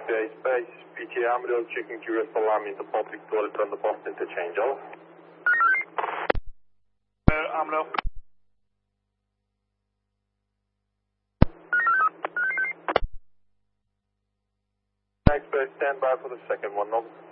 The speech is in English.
Taxi Space, PTA Amril, checking curious alarm in the public toilet on the bus interchange. Amril. Taxi Space, stand by for the second one, over.